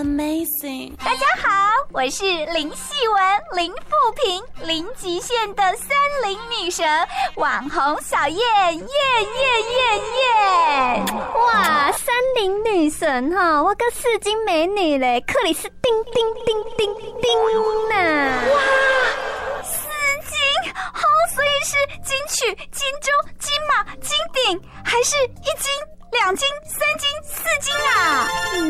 amazing。 大家好，我是零细文、零负评、零极限的30女神网红小燕， 哇，30女神哈，我个4金美女嘞，克里斯汀呐！ 哇，4金哦，所以是金曲、金钟、金马、金鼎，还是1金、2金、3金、4金啊？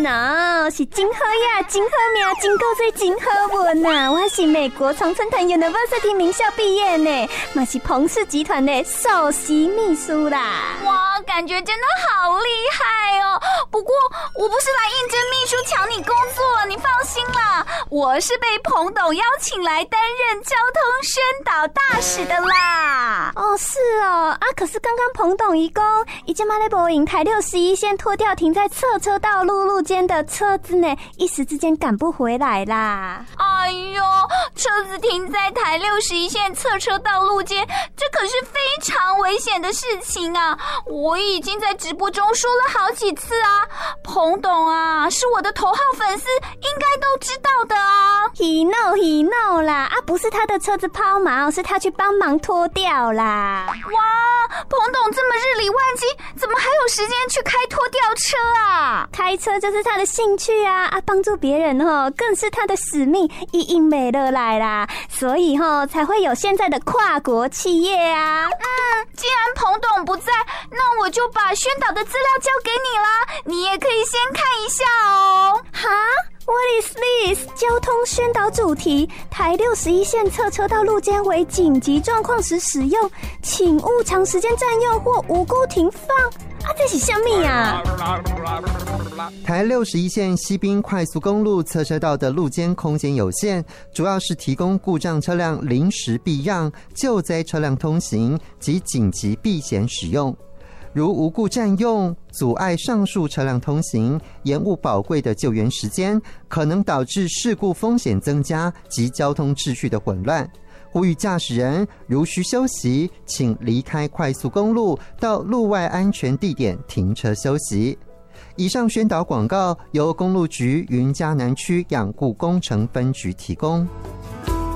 No， 是金好呀，金好命，金够最金好运呐！我是美国常春藤 University 名校毕业呢，嘛是彭氏集团的首席秘书啦。 哇，感觉真的好厉害哦！不过我不是来应征秘书抢你工作，你放心啦，我是被彭董邀请来担任交通宣导大使的啦。 哦，是哦，啊，可是刚刚彭董一公已经在播影台61线拖吊停在侧车道路间的车子呢，一时之间赶不回来啦。 哎呦，车子停在台61线侧车道路间，这可是非常危险的事情啊！我已经在直播中说了好几次啊，彭董啊，是我的头号粉丝，应该都知道的啊。 He know 啦，啊，不是他的车子抛锚，是他去帮忙拖吊啦。 哇，彭董这么日理万机，怎么还有时间去开拖吊车啊？ 开车就是他的兴趣啊，帮助别人更是他的使命，一应美乐来啦，所以才会有现在的跨国企业啊。 既然彭董不在，那我就把宣导的资料交给你啦，你也可以先看一下哦。 哈？What is this？ 交通宣导主题：台61线侧车道路间为紧急状况时使用，请勿长时间占用或无故停放。这是什么啊？ 台61线西滨快速公路侧车道的路间空间有限，主要是提供故障车辆临时避让、救灾车辆通行及紧急避险使用。如无故占用，阻碍上述车辆通行，延误宝贵的救援时间，可能导致事故风险增加及交通秩序的混乱。呼吁驾驶人如需休息，请离开快速公路，到路外安全地点停车休息。以上宣导广告由公路局云嘉南区养护工程分局提供。